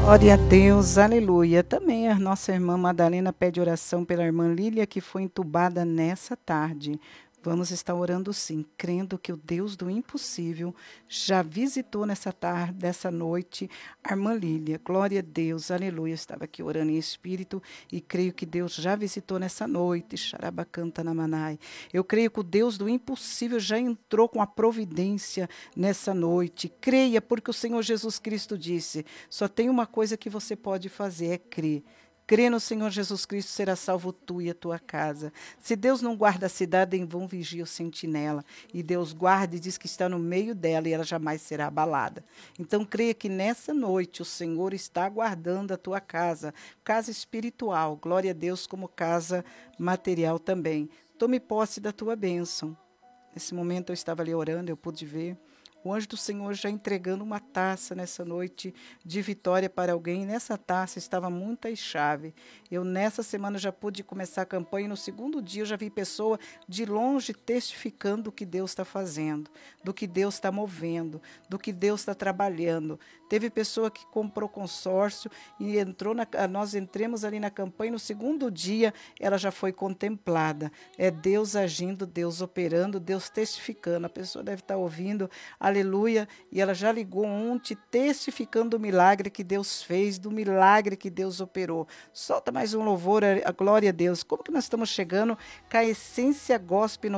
Glória a Deus, aleluia. Também a nossa irmã Madalena pede oração pela irmã Lília, que foi entubada nessa tarde. Vamos estar orando sim, crendo que o Deus do impossível já visitou nessa tarde, dessa noite, a irmã Lília. Glória a Deus, aleluia. Eu estava aqui orando em espírito e creio que Deus já visitou nessa noite. Xarabacanta namanai. Eu creio que o Deus do impossível já entrou com a providência nessa noite. Creia, porque o Senhor Jesus Cristo disse: só tem uma coisa que você pode fazer, é crer. Crê no Senhor Jesus Cristo, será salvo tu e a tua casa. Se Deus não guarda a cidade, em vão vigia o sentinela. E Deus guarda e diz que está no meio dela e ela jamais será abalada. Então, creia que nessa noite o Senhor está guardando a tua casa. Casa espiritual, glória a Deus, como casa material também. Tome posse da tua bênção. Nesse momento eu estava ali orando, eu pude ver o anjo do Senhor já entregando uma taça nessa noite de vitória para alguém. Nessa taça estava muitas chaves. Eu, nessa semana, já pude começar a campanha. E no segundo dia, eu já vi pessoa de longe testificando do que Deus está fazendo, do que Deus está movendo, do que Deus está trabalhando. Teve pessoa que comprou consórcio e nós entramos ali na campanha. No segundo dia, ela já foi contemplada. É Deus agindo, Deus operando, Deus testificando. A pessoa deve estar ouvindo, aleluia, e ela já ligou ontem testificando do milagre que Deus fez, do milagre que Deus operou. Solta mais um louvor, a glória a Deus. Como que nós estamos chegando com a Essência Gospel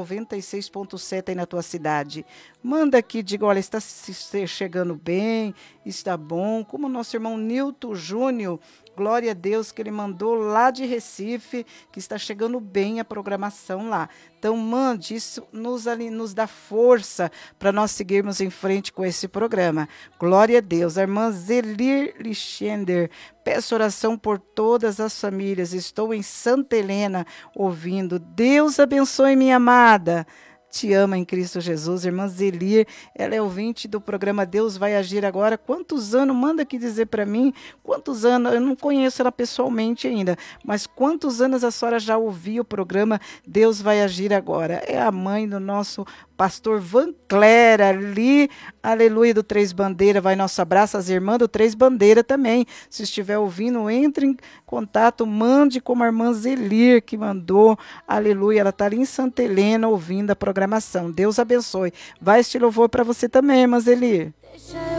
96.7 aí na tua cidade? Manda aqui, diga, olha, está chegando bem, está bom. Como o nosso irmão Nilton Júnior, glória a Deus, que ele mandou lá de Recife, que está chegando bem a programação lá. Então, mande, isso nos dá força para nós seguirmos em frente com esse programa. Glória a Deus. A irmã Zelir Lichender, peço oração por todas as famílias. Estou em Santa Helena ouvindo. Deus abençoe, minha amada. Te ama em Cristo Jesus. Irmã Zelir, ela é ouvinte do programa Deus Vai Agir Agora. Quantos anos? Manda aqui dizer para mim. Quantos anos? Eu não conheço ela pessoalmente ainda, mas quantos anos a senhora já ouviu o programa Deus Vai Agir Agora? É a mãe do nosso pastor Van Clera ali, aleluia, do Três Bandeiras. Vai nosso abraço às irmãs do Três Bandeiras também. Se estiver ouvindo, entre em contato, mande como a irmã Zelir que mandou, aleluia. Ela está ali em Santa Helena ouvindo a programação. Deus abençoe. Vai este louvor para você também, irmã Zelir.